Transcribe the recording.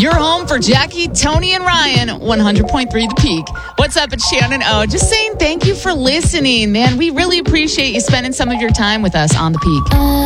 Your home for Jackie, Tony, and Ryan, 100.3 The Peak. What's up? It's Shannon O. Just saying thank you for listening, man. We really appreciate you spending some of your time with us on The Peak.